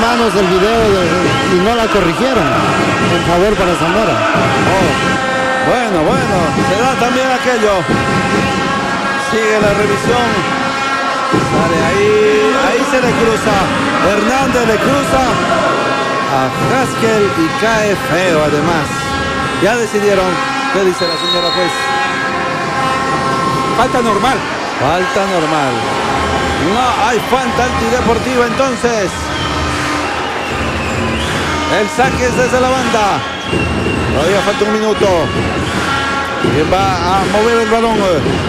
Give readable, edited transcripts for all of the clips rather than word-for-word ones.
manos el video y no la corrigieron. En favor para Zamora. Bueno, se da también aquello. Sigue la revisión. Sale ahí se le cruza. Hernández le cruza a Haskell y cae feo además. Ya decidieron. ¿Qué dice la señora juez? Falta normal. Falta normal. No hay falta antideportiva entonces. El saque es desde la banda. Todavía falta un minuto. ¿Quién va a mover el balón?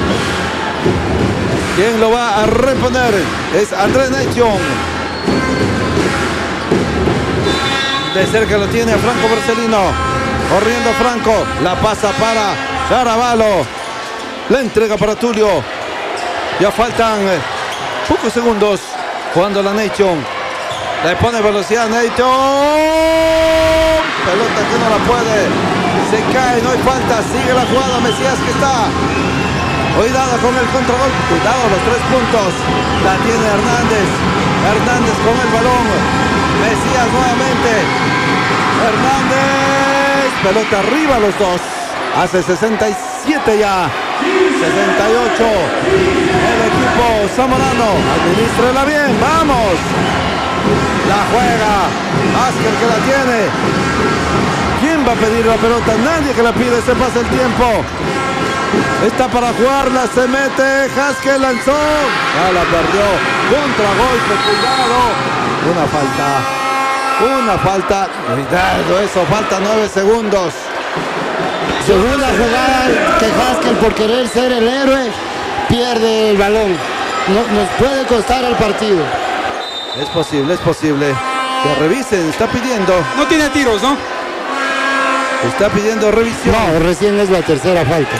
¿Quién lo va a reponer? Es Andrés Nation. De cerca lo tiene a Franco Barcelino. Corriendo Franco. La pasa para Caraballo. La entrega para Tulio. Ya faltan pocos segundos. Jugando la Nation. Le pone velocidad Nation. Pelota que no la puede. Se cae, no hay falta. Sigue la jugada. Mesías que está. Cuidado con el contragolpe. Cuidado los 3 puntos. La tiene Hernández. Hernández con el balón. Mesías nuevamente. Hernández. Pelota arriba los dos. Hace 67 ya. 68. El equipo zamorano. Administrela bien. Vamos. La juega. Haskell que la tiene. ¿Quién va a pedir la pelota? Nadie que la pide. Se pasa el tiempo. Está para jugarla. Se mete. Haskell lanzó. Ya la perdió. Contragolpe. Cuidado. Una falta. Cuidado eso. Falta 9 segundos. Segunda jugada que Haskell, por querer ser el héroe, pierde el balón. Nos puede costar el partido. Es posible. Que revisen, está pidiendo. No tiene tiros, ¿no? Está pidiendo revisión. No, recién es la tercera falta.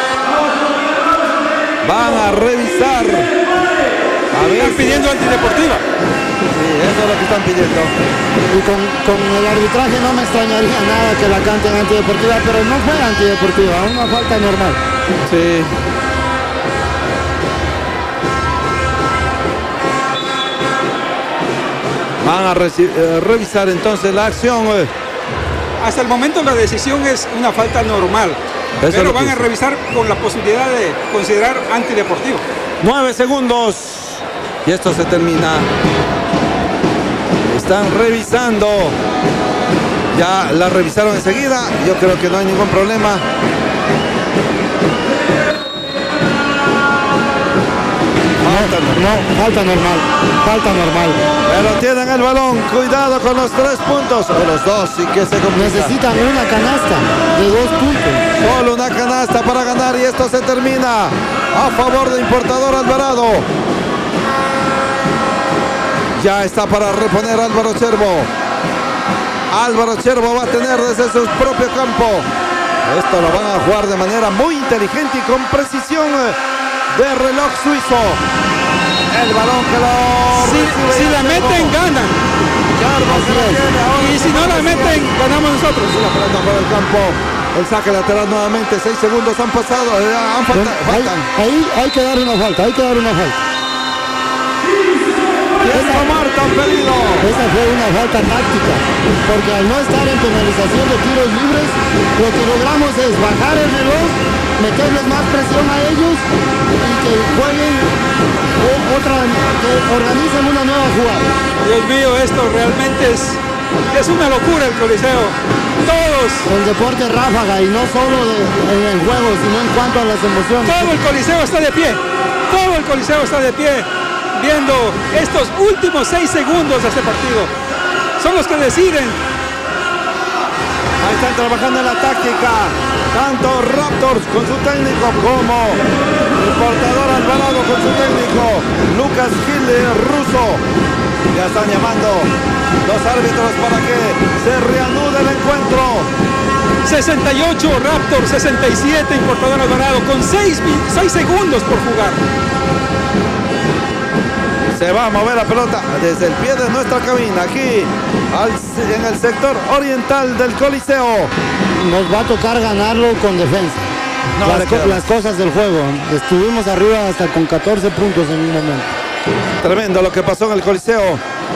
Van a revisar. Están pidiendo antideportiva. Sí, eso es lo que están pidiendo. Y con el arbitraje no me extrañaría nada que la canten antideportiva, pero no fue antideportiva, una falta normal. Sí. Van a revisar entonces la acción. Hasta el momento la decisión es una falta normal. Pero van a revisar con la posibilidad de considerar antideportivo. 9 segundos. Y esto se termina. Están revisando. Ya la revisaron enseguida. Yo creo que no hay ningún problema. Falta normal. Pero tienen el balón. Cuidado con los 3 puntos. O los 2 y que se complica. Necesitan una canasta de 2 puntos. Solo una canasta para ganar y esto se termina a favor de Importador Alvarado. Ya está para reponer Álvaro Cherbo. Álvaro Cherbo va a tener desde su propio campo. Esto lo van a jugar de manera muy inteligente y con precisión de reloj suizo. El balón que lo si la meten, ganan. Y si no la meten, ganamos nosotros. La pelota por el campo. El saque lateral nuevamente. 6 segundos han pasado. Faltan. Ahí hay que dar una falta. Esa Marta han pedido. Esa fue una falta táctica, porque al no estar en penalización de tiros libres, lo que logramos es bajar el reloj, meterles más presión a ellos y que jueguen que organicen una nueva jugada. Dios mío, esto realmente es una locura el Coliseo. Todos. El deporte ráfaga y no solo en el juego, sino en cuanto a las emociones. Todo el Coliseo está de pie. Viendo estos últimos 6 segundos de este partido. Son los que deciden. Ahí están trabajando en la táctica. Tanto Raptors con su técnico como Importador Alvarado con su técnico Lucas Gil ruso. Ya están llamando los árbitros para que se reanude el encuentro. 68 Raptors, 67 Importador Alvarado con 6 segundos por jugar. Se va a mover la pelota desde el pie de nuestra cabina, aquí en el sector oriental del Coliseo. Nos va a tocar ganarlo con defensa. Las cosas del juego. Estuvimos arriba hasta con 14 puntos en un momento. Tremendo lo que pasó en el Coliseo.